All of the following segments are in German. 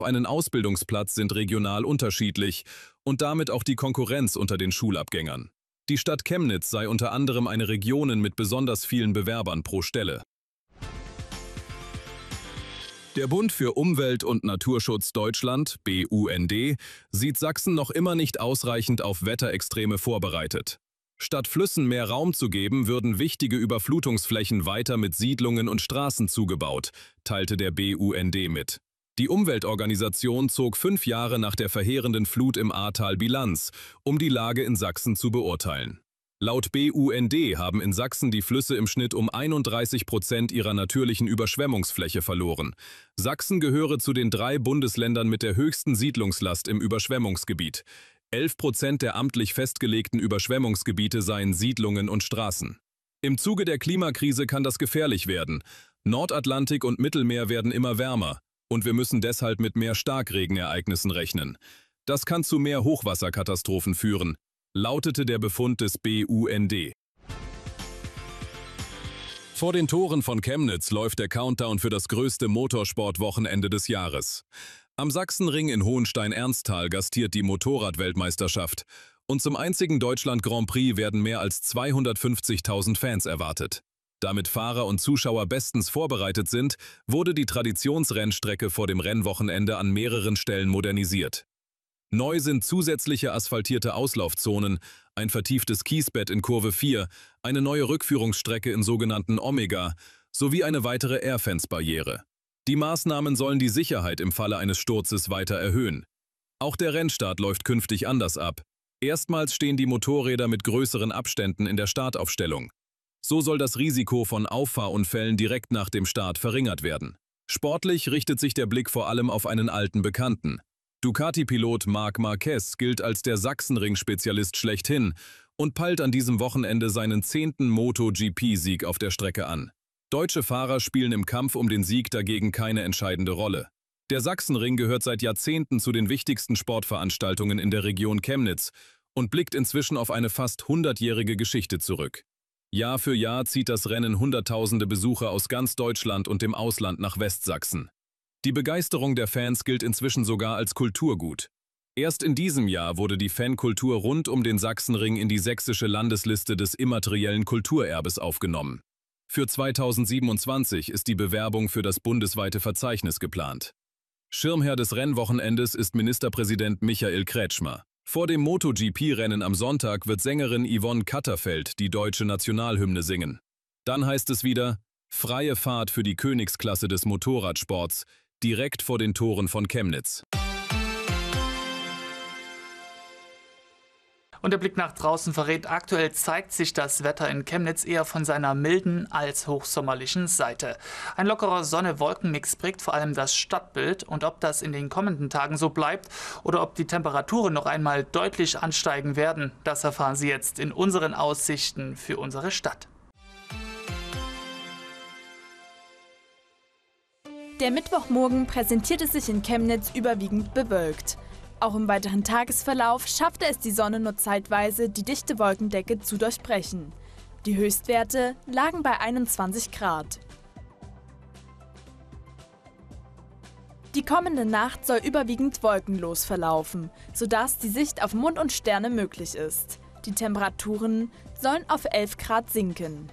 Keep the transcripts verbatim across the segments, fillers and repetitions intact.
einen Ausbildungsplatz sind regional unterschiedlich und damit auch die Konkurrenz unter den Schulabgängern. Die Stadt Chemnitz sei unter anderem eine Region mit besonders vielen Bewerbern pro Stelle. Der Bund für Umwelt und Naturschutz Deutschland, B U N D, sieht Sachsen noch immer nicht ausreichend auf Wetterextreme vorbereitet. Statt Flüssen mehr Raum zu geben, würden wichtige Überflutungsflächen weiter mit Siedlungen und Straßen zugebaut, teilte der B U N D mit. Die Umweltorganisation zog fünf Jahre nach der verheerenden Flut im Ahrtal Bilanz, um die Lage in Sachsen zu beurteilen. Laut B U N D haben in Sachsen die Flüsse im Schnitt um einunddreißig Prozent ihrer natürlichen Überschwemmungsfläche verloren. Sachsen gehöre zu den drei Bundesländern mit der höchsten Siedlungslast im Überschwemmungsgebiet. elf Prozent der amtlich festgelegten Überschwemmungsgebiete seien Siedlungen und Straßen. Im Zuge der Klimakrise kann das gefährlich werden. Nordatlantik und Mittelmeer werden immer wärmer und wir müssen deshalb mit mehr Starkregenereignissen rechnen. Das kann zu mehr Hochwasserkatastrophen führen, lautete der Befund des B U N D. Vor den Toren von Chemnitz läuft der Countdown für das größte Motorsportwochenende des Jahres. Am Sachsenring in Hohenstein-Ernsthal gastiert die Motorrad-Weltmeisterschaft und zum einzigen Deutschland-Grand Prix werden mehr als zweihundertfünfzigtausend Fans erwartet. Damit Fahrer und Zuschauer bestens vorbereitet sind, wurde die Traditionsrennstrecke vor dem Rennwochenende an mehreren Stellen modernisiert. Neu sind zusätzliche asphaltierte Auslaufzonen, ein vertieftes Kiesbett in Kurve vier, eine neue Rückführungsstrecke in sogenannten Omega sowie eine weitere Airfence-Barriere. Die Maßnahmen sollen die Sicherheit im Falle eines Sturzes weiter erhöhen. Auch der Rennstart läuft künftig anders ab. Erstmals stehen die Motorräder mit größeren Abständen in der Startaufstellung. So soll das Risiko von Auffahrunfällen direkt nach dem Start verringert werden. Sportlich richtet sich der Blick vor allem auf einen alten Bekannten. Ducati-Pilot Marc Marquez gilt als der Sachsenring-Spezialist schlechthin und peilt an diesem Wochenende seinen zehnten MotoGP-Sieg auf der Strecke an. Deutsche Fahrer spielen im Kampf um den Sieg dagegen keine entscheidende Rolle. Der Sachsenring gehört seit Jahrzehnten zu den wichtigsten Sportveranstaltungen in der Region Chemnitz und blickt inzwischen auf eine fast hundertjährige Geschichte zurück. Jahr für Jahr zieht das Rennen Hunderttausende Besucher aus ganz Deutschland und dem Ausland nach Westsachsen. Die Begeisterung der Fans gilt inzwischen sogar als Kulturgut. Erst in diesem Jahr wurde die Fankultur rund um den Sachsenring in die sächsische Landesliste des immateriellen Kulturerbes aufgenommen. Für zweitausendsiebenundzwanzig ist die Bewerbung für das bundesweite Verzeichnis geplant. Schirmherr des Rennwochenendes ist Ministerpräsident Michael Kretschmer. Vor dem MotoGP-Rennen am Sonntag wird Sängerin Yvonne Katterfeld die deutsche Nationalhymne singen. Dann heißt es wieder, freie Fahrt für die Königsklasse des Motorradsports, direkt vor den Toren von Chemnitz. Und der Blick nach draußen verrät, aktuell zeigt sich das Wetter in Chemnitz eher von seiner milden als hochsommerlichen Seite. Ein lockerer Sonne-Wolken-Mix prägt vor allem das Stadtbild und ob das in den kommenden Tagen so bleibt oder ob die Temperaturen noch einmal deutlich ansteigen werden, das erfahren Sie jetzt in unseren Aussichten für unsere Stadt. Der Mittwochmorgen präsentierte sich in Chemnitz überwiegend bewölkt. Auch im weiteren Tagesverlauf schaffte es die Sonne nur zeitweise, die dichte Wolkendecke zu durchbrechen. Die Höchstwerte lagen bei einundzwanzig Grad. Die kommende Nacht soll überwiegend wolkenlos verlaufen, sodass die Sicht auf Mond und Sterne möglich ist. Die Temperaturen sollen auf elf Grad sinken.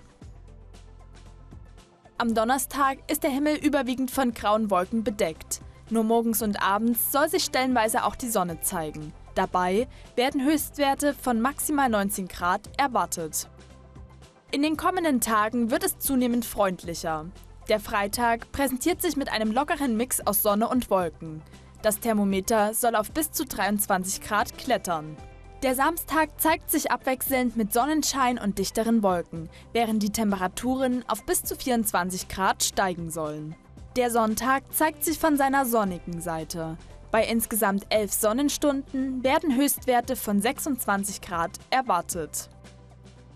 Am Donnerstag ist der Himmel überwiegend von grauen Wolken bedeckt. Nur morgens und abends soll sich stellenweise auch die Sonne zeigen. Dabei werden Höchstwerte von maximal neunzehn Grad erwartet. In den kommenden Tagen wird es zunehmend freundlicher. Der Freitag präsentiert sich mit einem lockeren Mix aus Sonne und Wolken. Das Thermometer soll auf bis zu dreiundzwanzig Grad klettern. Der Samstag zeigt sich abwechselnd mit Sonnenschein und dichteren Wolken, während die Temperaturen auf bis zu vierundzwanzig Grad steigen sollen. Der Sonntag zeigt sich von seiner sonnigen Seite. Bei insgesamt elf Sonnenstunden werden Höchstwerte von sechsundzwanzig Grad erwartet.